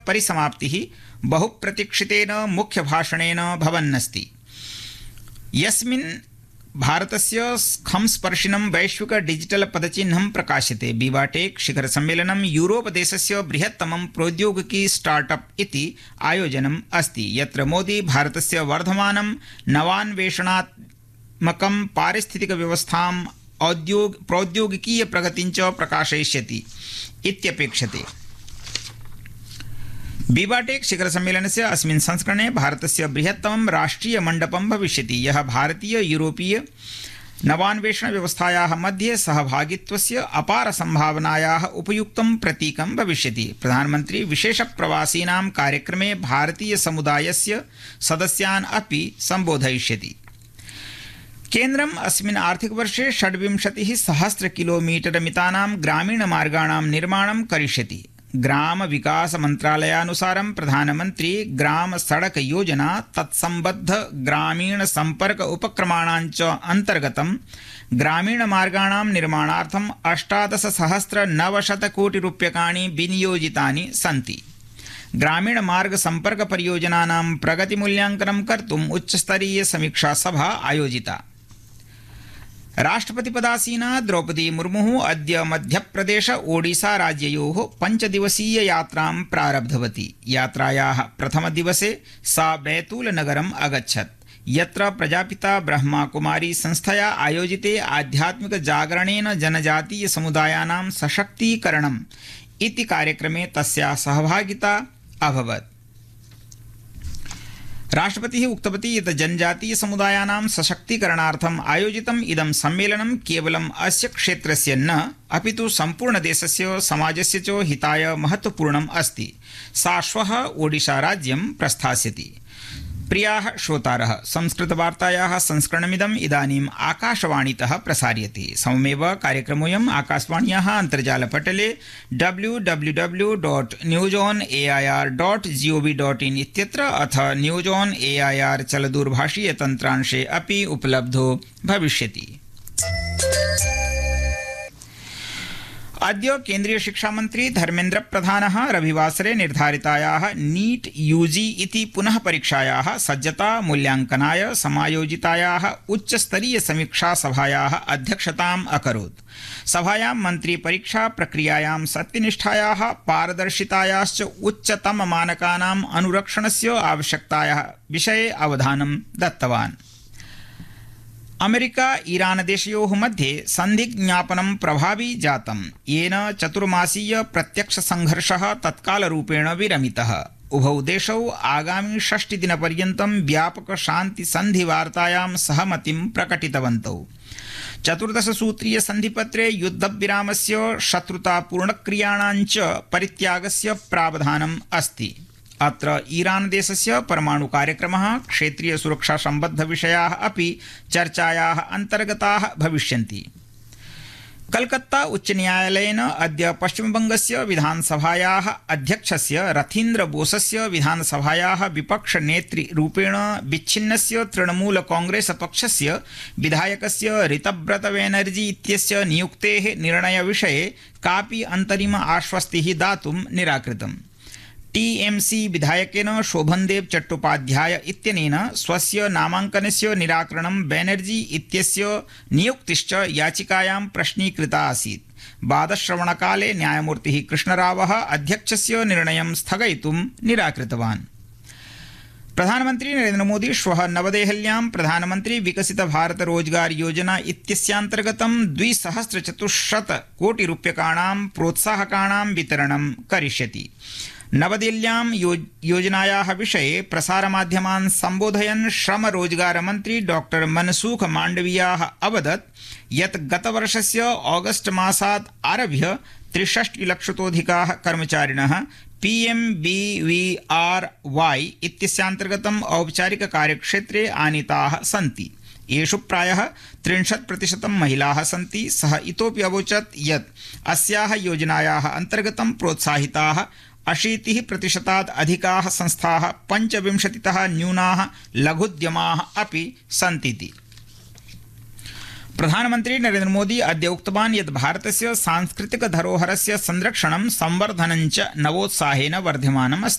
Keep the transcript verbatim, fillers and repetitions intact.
परिसमाप्तिः बहुप्रतीक्षितेन मुख्यभाषणेन भवन्नस्ति, यस्मिन् भारतस्य खंस्पर्शिनं वैश्विक डिजिटल पदचिह्नं प्रकाश्यते। विवाटेक शिखर सम्मेलनं यूरोप देशस्य बृहत्तमं प्रौद्योगिकी स्टार्टअप इति आयोजनम् अस्ति, यत्र मोदी भारतस्य वर्धमानं नवान्वेषणात्मकं पारिस्थितिक व्यवस्थाम् औद्योग प्रौद्योगिकीय प्रगतिं च प्रकाशयिष्यति इत्यपेक्षते। विवाटेक शिखर सम्मेलनस्य अस्मिन् संस्करणे भारतस्य बृहत्तमं राष्ट्रिय मण्डपं भविष्यति, यः भारतीय यूरोपीय नवान्वेषण व्यवस्थायाः मध्ये सहभागित्वस्य अपार संभावनायाः उपयुक्तं प्रतीकं भविष्यति। प्रधानमन्त्री विशेष प्रवासीनां कार्यक्रमे भारतीय समुदायस्य सदस्यान् अपि सम्बोधयिष्यति। केन्द्रम् अस्मिन् आर्थिकवर्षे षड्विंशतिः सहस्र किलोमीटर मितानां ग्रामीणमार्गाणां निर्माणं करिष्यति। ग्राम विकास मंत्रालयानुसारं प्रधानमंत्री ग्राम सड़क योजना तत्संबद्ध ग्रामीण संपर्क उपक्रमाणाञ्च अंतर्गतं ग्रामीण मार्गाणां निर्माणार्थम् अष्टादश सहस्र नवशत कोटि रूप्यकाणि विनियोजितानि सन्ति। ग्रामीण मार्ग संपर्क परियोजनानां प्रगतिमूल्यांकनं कर्तुम् उच्चस्तरीय समीक्षा सभा आयोजिता। राष्ट्रपतिपदासीना द्रौपदी मुर्मुः अद्य मध्यप्रदेश ओडिशा राज्ययोः पञ्चदिवसीय यात्रां प्रारब्धवती। यात्रायाः प्रथमदिवसे सा बैतूलनगरम् अगच्छत्, यत्र प्रजापिता ब्रह्माकुमारी संस्थया आयोजिते आध्यात्मिक जागरणेन जनजातीय समुदायानां सशक्तीकरणम् इति कार्यक्रमे तस्याः सहभागिता अभवत्। राष्ट्रपतिः उक्तवती यत् जनजातीय समुदायानां सशक्तीकरणार्थम् आयोजितम् इदं सम्मेलनं केवलम् अस्य क्षेत्रस्य न अपितु सम्पूर्णदेशस्य समाजस्य च हिताय महत्वपूर्णम् अस्ति। सा श्वः ओडिशा राज्यं प्रस्थास्यति। प्रियाः श्रोतारः, संस्कृतवार्तायाः संस्करणमिदम् इदानीम् आकाशवाणीतः प्रसार्यते। सममेव कार्यक्रमोऽयम् आकाशवाण्याः अन्तर्जालपटले W W W dot news on A I R dot G O V dot in इत्यत्र अथ news on A I R चलदूरभाषीय तन्त्रांशे अपि उपलब्धो भविष्यति। अद्य केन्द्रीय शिक्षामन्त्री धर्मेन्द्र प्रधानः रविवासरे निर्धारितायाः नीट यूजी इति पुनः परीक्षायाः सज्जता मूल्यांकनाय समायोजितायाः उच्चस्तरीय समीक्षा सभायाः अध्यक्षताम् अकरोत्। सभायां मन्त्री परीक्षा प्रक्रियायां सत्यनिष्ठायाः पारदर्शितायाश्च उच्चतम मानकानाम् अनुरक्षणस्य आवश्यकतायाः विषये अवधानं दत्तवान्। अमेरिका ईरान देशयोः मध्ये सन्धिज्ञापनं प्रभावी जातं, येन चतुर्मासीय प्रत्यक्ष संघर्षः तत्कालरूपेण विरमितः। उभौ देशौ आगामि षष्टिदिनपर्यन्तं व्यापक शान्ति सन्धिवार्तायां सहमतिं प्रकटितवन्तौ। चतुर्दशसूत्रीय सन्धिपत्रे युद्धविरामस्य शत्रुतापूर्णक्रियाणां च परित्यागस्य प्रावधानम् अस्ति। अत्र ईरान देशस्य परमाणु कार्यक्रमः, क्षेत्रीय सुरक्षा सम्बद्ध विषयाः अपि चर्चायाः अन्तर्गताः भविष्यन्ति। कलकत्ता उच्च न्यायालयेन अद्य पश्चिमबंगस्य विधानसभायाः अध्यक्षस्य रथीन्द्र बोसस्य विधानसभायाः विपक्षनेतृरूपेण विच्छिन्नस्य तृणमूल कांग्रेस पक्षस्य विधायकस्य ऋतव्रत बैनर्जी इत्यस्य नियुक्तेः निर्णयविषये कापि अन्तरिम आश्वस्तिः दातुं निराकृतम्। टीएमसी विधायकेन शोभनदेव चट्टोपाध्याय इत्यनेन स्वस्य नामाङ्कनस्य निराकरणं बैनर्जी इत्यस्य नियुक्तिश्च याचिकायां प्रश्नीकृता आसीत्। वादश्रवणकाले न्यायमूर्तिः कृष्णरावः अध्यक्षस्य निर्णयं स्थगयितुं निराकृतवान्। प्रधानमन्त्री नरेन्द्र मोदी श्वः नवदेहल्यां प्रधानमन्त्री विकसित भारत रोजगार योजना इत्यस्यान्तर्गतं द्विसहस्रचतुश्शत कोटि रूप्यकाणां प्रोत्साहकाणां वितरणं करिष्यति। नवदिल्ल्यां यो, योजनायाः विषये प्रसारमाध्यमान् सम्बोधयन् श्रम रोजगार मन्त्री डॉक्टर मनसुख माण्डवियाः अवदत् यत् गतवर्षस्य ऑगस्ट मासात् आरभ्य त्रिषष्टिलक्षतोऽधिकाः कर्मचारिणः पीएमबीवीआरवाई इत्यस्यान्तर्गतं औपचारिक कार्यक्षेत्रे आनीताः सन्ति। येषु प्रायः त्रिंशत् प्रतिशतं महिलाः सन्ति। सः इतोपि अवोचत् यत् अस्याः योजनायाः अन्तर्गतं प्रोत्साहिताः अशीतिः प्रतिशतात् अधिकाः संस्थाः पञ्चविंशतितः न्यूनाः लघुद्यमाः अपि सन्तीति। प्रधानमन्त्री नरेन्द्र मोदी अद्य उक्तवान् यत् भारतस्य सांस्कृतिक धरोहरस्य संरक्षणं संवर्धनं च नवोत्साहेन वर्धमानम् अस्ति।